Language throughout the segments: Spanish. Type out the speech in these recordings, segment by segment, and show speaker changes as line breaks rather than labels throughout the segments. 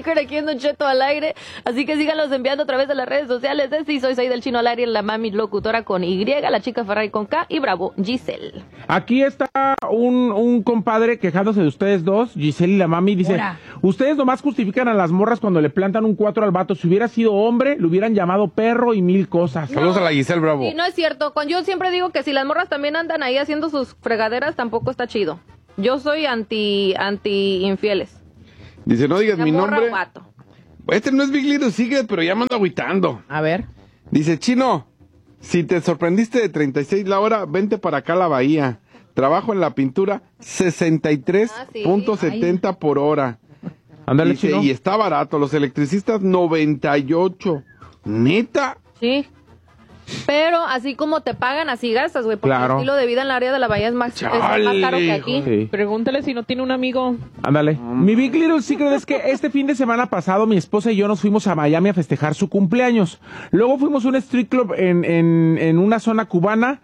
sticker aquí en Don Cheto al aire. Así que síganlos enviando a través de las redes sociales. Sí, soy Saida el Chino al aire, la mami locutora con Y, la chica Ferrari con K y Bravo, Giselle.
Aquí está un compadre quejándose de ustedes dos, Giselle y la mami, dice,
Hola.
ustedes nomás justifican a las morras cuando le plantan un 4 al vato. Si hubiera sido hombre, le hubieran llamado perro y 1000 cosas.
Saludos a la Giselle Bravo.
Sí, no es cierto. Yo siempre digo que si las morras también andan ahí haciendo sus fregaderas, tampoco está chido. Yo soy anti infieles.
Dice, no digas
La
mi
morra
nombre.
o vato.
Este no es Big Little Secret, pero ya me ando agüitando.
A ver.
Dice, Chino, si te sorprendiste de 36 la hora, vente para acá a la bahía. Trabajo en la pintura 63.70 por hora.
Ándale,
Dice,
Chino.
y está barato. Los electricistas 98. ¿Neta?
Sí. Pero así como te pagan, así gastas, güey. Porque
Claro.
el estilo de vida en la área de la bahía es más caro que aquí.
Sí.
Pregúntale si no tiene un amigo.
Ándale. Mi Big Little Secret es que este fin de semana pasado mi esposa y yo nos fuimos a Miami a festejar su cumpleaños. Luego fuimos a un street club en una zona cubana.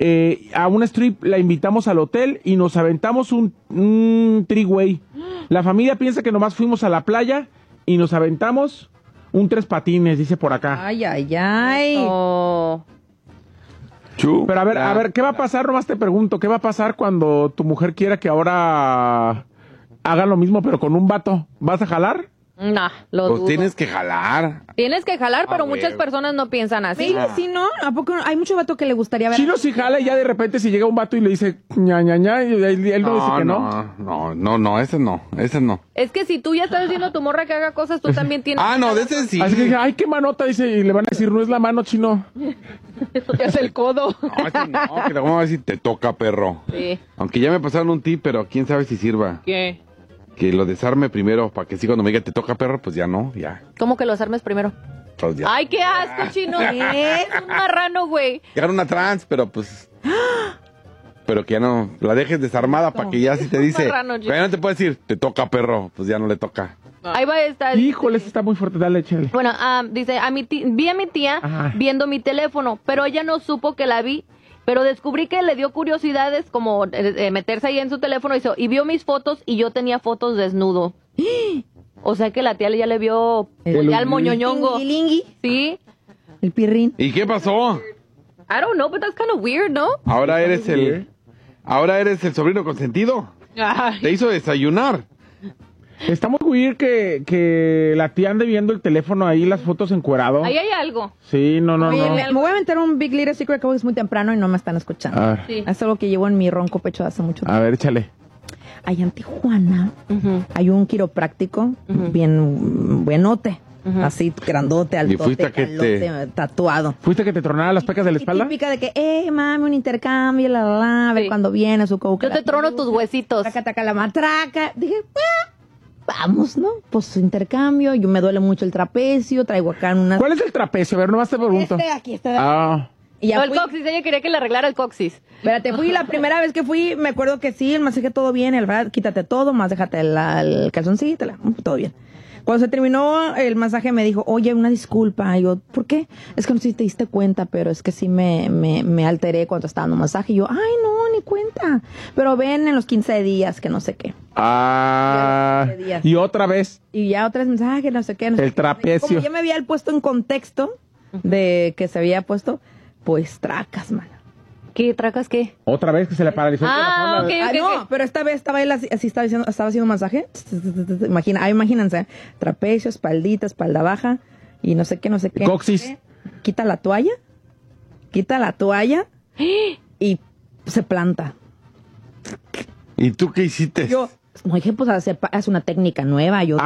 A una strip la invitamos al hotel y nos aventamos un three-way. La familia piensa que nomás fuimos a la playa y nos aventamos un 3 patines, dice por acá.
Ay, ay, ay.
Oh.
Pero a ver, ¿qué va a pasar? Nomás te pregunto, ¿qué va a pasar cuando tu mujer quiera que ahora hagan lo mismo pero con un vato? ¿Vas a jalar?
Nah, lo
Pues
dudo.
tienes que jalar.
Tienes que jalar, pero
Ah,
muchas
güey.
personas no piensan así.
Sí, sí, ¿no? ¿A poco no? Hay mucho vato que le gustaría ver.
Chino sí jala y ya de repente si llega un vato y le dice ña, ña, ña, y él no dice que no.
Ese no.
Es que si tú ya estás diciendo a tu morra que haga cosas, tú también tienes.
Ah, no, de ese sí.
Así que dice, ay, qué manota, dice, y le van a decir, no es la mano, Chino.
Ya es el codo.
No, ese no, que le vamos a decir, te toca, perro.
Sí.
Aunque ya me pasaron un tip, pero quién sabe si sirva.
¿Qué?
Que lo desarme primero, para que sí cuando me diga te toca, perro, pues ya no, ya.
¿Cómo que los armes primero?
Pues ya.
Ay, qué asco, Chino. Es un marrano, güey.
Llegar una trans, pero pues... Pero que ya no la dejes desarmada para que ya si te dice...
Marrano,
ya no te puede decir, te toca, perro, pues ya no le toca.
Ahí va esta.
Híjole, eso está muy fuerte, dale, échale.
Bueno, dice, vi a mi tía
Ajá.
viendo mi teléfono, pero ella no supo que la vi, pero descubrí que le dio curiosidades como meterse ahí en su teléfono y vio mis fotos y yo tenía fotos desnudo. O sea que la tía ya le vio ya al moñoñongo.
Lingui,
Sí.
el pirrín.
¿Y qué pasó?
I don't know, but that's kind of weird, ¿no?
Ahora eres el sobrino consentido.
Ay.
Te hizo desayunar.
Está muy weird que la tía ande viendo el teléfono ahí, las fotos encuerado.
Ahí hay algo.
Sí, no.
Oye, me voy a aventar un Big Little Secret que es muy temprano y no me están escuchando.
A ver,
Sí.
Es algo que llevo en mi ronco pecho hace mucho tiempo.
a ver, échale.
Allá en Tijuana
Ujú.
hay un quiropráctico bien buenote, así grandote, altote,
fuiste a que
calote, tatuado.
¿Fuiste que te tronara las pecas de la
Y
espalda?
típica de que, mami, un intercambio, a ver
Sí.
cuando viene su coca.
Yo te trono tus huesitos.
Taca, taca, la matraca. Dije, vamos, ¿no? Pues intercambio, yo me duele mucho el trapecio, traigo acá unas...
¿Cuál es el trapecio? A ver, nomás te pregunto.
Aquí está.
Ah,
Y ya
No, el
fui.
coxis, ella quería que le arreglara el coxis.
Espérate, fui la primera vez que fui, me acuerdo que sí, el masaje todo bien, el verdad, quítate todo, más déjate el calzoncito, todo bien. Cuando se terminó el masaje me dijo, oye, una disculpa. Y yo, ¿por qué? Es que no sé si te diste cuenta, pero es que sí me alteré cuando estaba dando masaje. Y yo, ay, no, ni cuenta. Pero ven en los 15 días, que no sé qué. Ya,
y otra vez,
Y ya otra vez mensaje, no sé qué. No sé
el
qué.
trapecio.
Como ya me había puesto en contexto de que se había puesto, pues tracas, mano.
¿Qué tracas qué?
Otra vez que se le paralizó el
Ah,
corazón.
ok.
No, pero esta vez estaba él así estaba haciendo masaje. Imagínense, trapecio, espaldita, espalda baja y no sé qué.
Coxis.
Quita la toalla y se planta.
¿Y tú qué hiciste?
Yo, no dije, pues hace una técnica nueva. Yo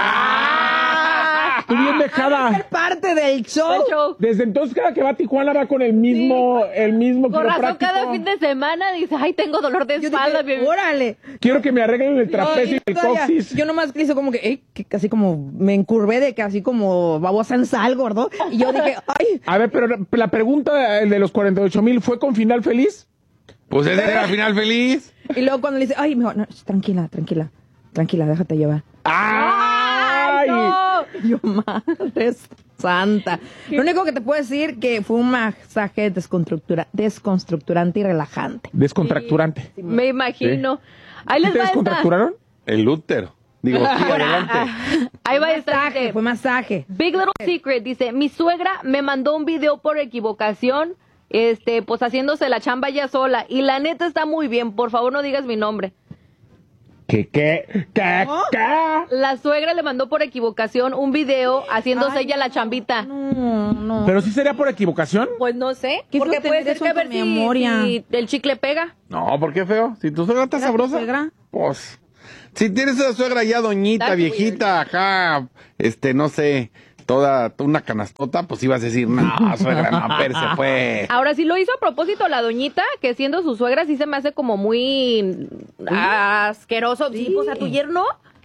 Tú bien dejada.
ser parte del show.
El show.
Desde entonces cada que va a Tijuana va con el mismo
Con razón,
quiropráctico.
cada fin de semana dice, ay, tengo dolor de
Yo
espalda.
dije,
bien.
órale.
Quiero que me arreglen el trapecio y el
Todavía,
coxis.
yo nomás hizo como que casi como me encurvé de que así como babosa en sal, gordo. Y yo dije, ay,
A ver, pero la pregunta el de los 48,000 ¿fue con final feliz?
Pues ese era el final feliz.
y luego cuando le dice, ay, mejor, no, tranquila, déjate llevar.
¡Ay!
No.
Yo, madre santa. Lo único que te puedo decir que fue un masaje desconstructurante y relajante.
Descontracturante.
Me imagino. Ahí
¿Sí
les
te
va esta.
descontracturaron?
El útero. Digo, sí, adelante.
Ahí va esta.
Masaje,
dice,
fue masaje.
Big Little Secret, dice, mi suegra me mandó un video por equivocación, pues haciéndose la chamba ella sola, y la neta está muy bien, por favor no digas mi nombre.
¿Qué?
La suegra le mandó por equivocación un video haciéndose ella la chambita.
No.
¿Pero sí sería por equivocación?
Pues no sé,
¿Qué
porque
feo
puede
tener
ser que a
eso
ver
en tu memoria?
si el chicle pega.
No, ¿por qué feo? Si tu suegra está
¿Era tu
sabrosa,
suegra?
pues... Si tienes una suegra ya doñita,
That's
viejita, acá, no sé, toda una canastota, pues ibas a decir, no, suegra, no, perse, pues.
Ahora, si lo hizo a propósito la doñita, que siendo su suegra sí se me hace como muy asqueroso. Sí, pues a tu yerno.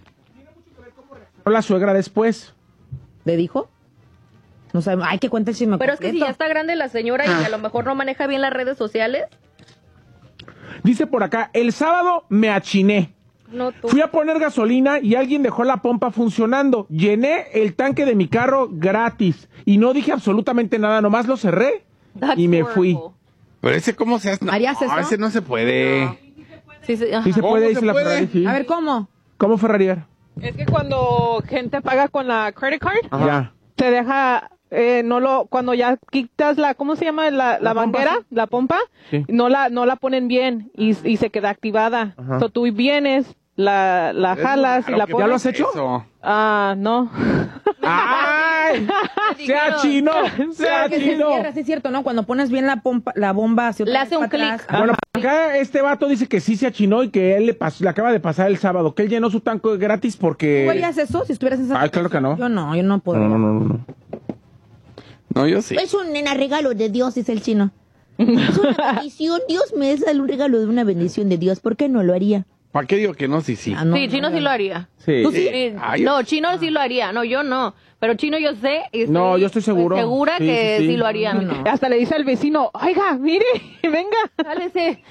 La suegra después.
¿Le dijo? No sabemos. Ay, que cuenta el chisme
Pero es que si
completo.
ya está grande la señora y a lo mejor no maneja bien las redes sociales.
Dice por acá, el sábado me achiné.
No, tú.
Fui a poner gasolina y alguien dejó la pompa funcionando. Llené el tanque de mi carro gratis y no dije absolutamente nada, nomás lo cerré
That's
y me fui.
horrible.
Pero ese, ¿cómo se hace? No,
¿Harías eso?
ese no se puede.
Sí, sí, ajá.
Sí se
¿Cómo
puede,
se
dice la
puede?
Ferrari, sí.
A ver, ¿cómo?
¿Cómo Ferrari?
Es que cuando gente paga con la credit card,
Ya.
te deja, cuando ya quitas ¿cómo se llama? La
pompa,
manguera,
sí.
la pompa,
Sí.
no la ponen bien y se queda activada.
Ajá.
Entonces tú vienes, la
Es
jalas y
raro
la
que
pones.
¿Ya lo has hecho?
Eso.
No.
¡Ay! ¡Se achinó! ¡Se
Porque se
achinó!
cierra, sí es cierto, ¿no? Cuando pones bien la bomba hacia
Le hace un
atrás.
clic.
Bueno, acá este vato dice que sí se achinó y que él le acaba de pasar el sábado, que él llenó su tanque gratis porque...
¿Tú harías eso si estuvieras en esa
Ay, claro que no.
Yo no puedo.
No.
No, yo sí.
Es un regalo de Dios, dice el chino. Es una bendición. Dios me da un regalo de una bendición de Dios. ¿Por qué no lo haría?
¿Para qué digo que no? Sí, sí.
Ah, no,
Sí, Chino sí lo haría.
Sí.
¿Tú sí?
Ay,
No, Chino sí lo haría. No, yo no. Pero Chino yo sé. Y
No, yo estoy seguro.
Segura
Sí,
que
sí, sí.
sí lo haría.
No.
Hasta le dice al vecino, oiga, mire, venga.
Jálese.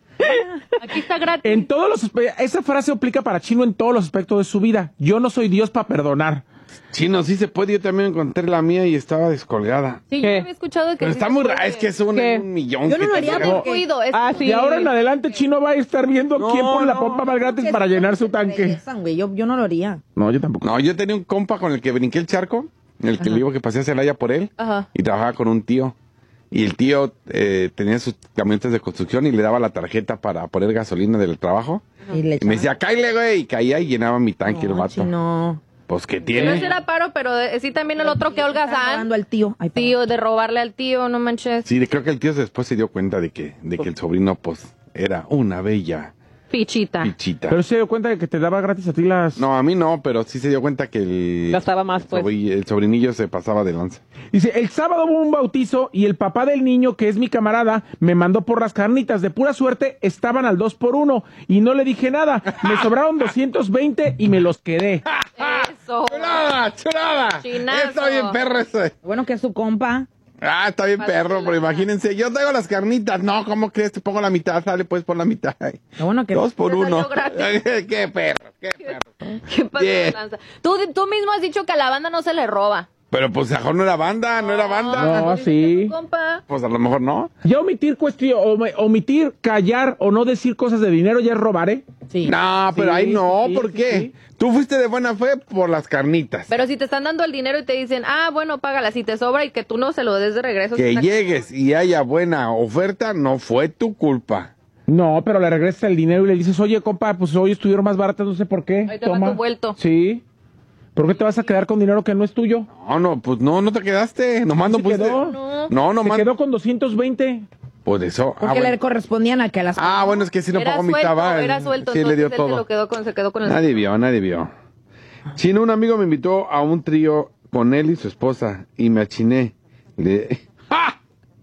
Aquí está gratis.
En todos los... Esa frase aplica para Chino en todos los aspectos de su vida. Yo no soy Dios para perdonar.
Chino, sí se puede. Yo también encontré la mía y estaba descolgada.
Sí, yo
¿Qué?
había escuchado que
Pero
sí
está
se
muy
puede.
raro. Es que es un
¿Qué?
millón.
Yo no
que
lo
te
haría
saca.
porque-
Cuido, es
Ah, sí.
Y ahora en adelante Chino va a estar viendo
No,
quién pone la
no.
pompa más gratis para llenar su tanque.
Regresan, güey. Yo no lo haría.
No, yo tampoco.
No, yo tenía un compa con el que brinqué el charco, en el que le digo que pasé a Celaya por él,
Ajá.
y trabajaba con un tío. Y el tío tenía sus camionetas de construcción y le daba la tarjeta para poner gasolina del trabajo.
Y le
Y me decía, cállale, güey, y caía y llenaba mi tanque el
no,
vato.
chino.
Pues que
No
tiene.
será paro, pero sí también el otro que Olga
Está
San.
robando al tío. Ay, perdón.
Tío, de robarle al tío, no manches.
Sí, creo que el tío después se dio cuenta de que el sobrino, pues, era una bella
Pichita.
pichita.
Pero se dio cuenta de que te daba gratis a ti las...
No, a mí no, pero sí se dio cuenta que
Gastaba más, pues.
el sobrinillo se pasaba de lanza.
Dice, el sábado hubo un bautizo y el papá del niño, que es mi camarada, me mandó por las carnitas. De pura suerte, estaban al 2x1 y no le dije nada. Me sobraron 220 y me los quedé.
Eso.
¡Chulada, chulada!
Chinazo.
Está bien perro ese.
Bueno, que es su compa.
Ah, está bien
Pásale
perro,
la
pero imagínense, yo traigo las carnitas. No, ¿cómo crees? Te pongo la mitad, sale pues por la mitad.
Lo bueno que...
2 por
Te
1.
salió gratis.
Qué perro, qué perro.
¿Qué pasa,
Bien.
Lanza? Tú mismo has dicho que a la banda no se le roba.
Pero pues mejor no era banda, no era banda.
No,
Dice
sí.
tu compa.
Pues a lo mejor no.
Ya omitir omitir, callar o no decir cosas de dinero ya es robar, ¿eh?
Sí.
No, pero
Sí,
ahí no,
sí,
¿por
sí,
qué?
sí.
Tú fuiste de buena fe por las carnitas.
Pero si te están dando el dinero y te dicen, bueno, págala, si te sobra y que tú no se lo des de regreso.
Que
sí está-
llegues y haya buena oferta, no fue tu culpa.
No, pero le regresas el dinero y le dices, oye, compa, pues hoy estuvieron más baratas, no sé por qué.
Ahí te va tu vuelto.
Sí. ¿Por qué te vas a quedar con dinero que no es tuyo?
No, pues no te quedaste. Nomás no
¿Se
pusiste.
quedó?
No,
Se
nomás.
quedó con 220.
Pues eso.
Porque le correspondían a que las...
Bueno, es que si no
Era
pagó mi
suelto,
cabal.
era suelto.
Sí, le
entonces
dio
él
todo.
se quedó con el...
Nadie vio. Chino, un amigo me invitó a un trío con él y su esposa y me achiné. ¡Ah!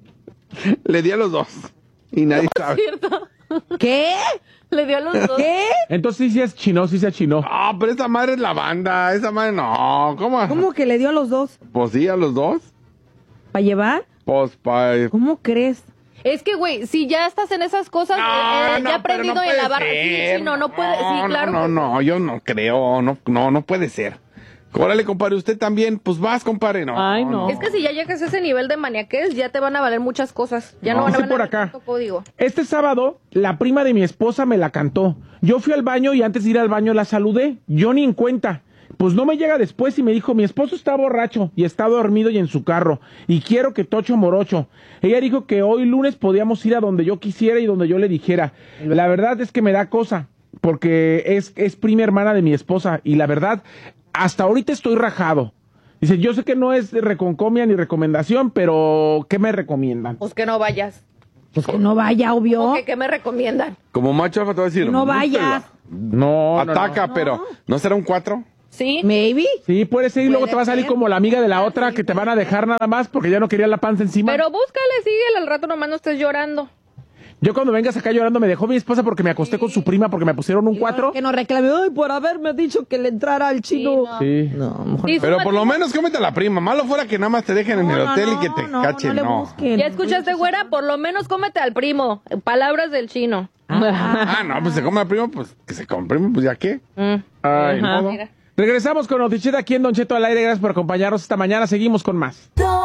Le di a los dos. Y nadie sabe.
¿Cierto?
¿Qué?
Le dio a los dos.
¿Qué?
Entonces sí se achinó, sí se achinó.
Ah, pero esa madre es la banda. Esa madre no. ¿Cómo?
¿Cómo que le dio a los dos?
Pues sí, a los dos.
¿Para llevar?
Pues
¿Cómo crees?
Es que, güey, si ya estás en esas cosas, ya
pero
aprendido
no
en la
puede
barra. Sí,
ser.
no puede. Sí, claro.
No, yo no creo. No puede ser. Órale, compadre, usted también, pues vas, compadre. No,
Ay, no.
Es que si ya llegas a ese nivel de maniaquez, ya te van a valer muchas cosas. Ya no van a
Dice
valer
por acá.
tanto código.
Este sábado, la prima de mi esposa me la cantó. Yo fui al baño y antes de ir al baño la saludé. Yo ni en cuenta. Pues no me llega después y me dijo, mi esposo está borracho y está dormido y en su carro. Y quiero que tocho morocho. Ella dijo que hoy lunes podíamos ir a donde yo quisiera y donde yo le dijera. La verdad es que me da cosa, porque es prima hermana de mi esposa. Y la verdad, hasta ahorita estoy rajado. Dice, yo sé que no es reconcomia ni recomendación, pero ¿qué me recomiendan?
Pues que no vayas.
Pues que no vaya, obvio.
¿O qué me recomiendan?
Como macho alfa te voy a decir.
No vayas.
No,
Ataca, pero ¿no será un 4?
¿Sí?
Maybe.
Sí, puede ser y luego
Puede
te va a salir
ser.
como la amiga de la otra que te van a dejar nada más porque ya no quería la panza encima.
Pero búscale, síguele, al rato nomás no estés llorando.
Yo cuando vengas acá llorando me dejó mi esposa porque me acosté con su prima porque me pusieron un 4.
Que no reclame, ay, por haberme dicho que le entrara al chino.
Sí.
No, mejor
Sí,
Pero
súmate.
por lo menos cómete a la prima. Malo fuera que nada más te dejen en el hotel y que te cachen.
le
No.
busquen.
¿Ya escuchaste, güera? Por lo menos cómete al primo. Palabras del chino.
Ah, no, pues se come al primo, pues que se come al primo, pues ya qué.
Ay,
Ajá.
no. Regresamos con Noticheta aquí en Don Cheto al aire. Gracias por acompañarnos esta mañana. Seguimos con más.